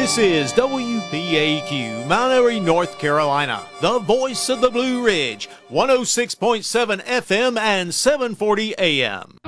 This is WPAQ, Mount Airy, North Carolina, the voice of the Blue Ridge, 106.7 FM and 740 AM.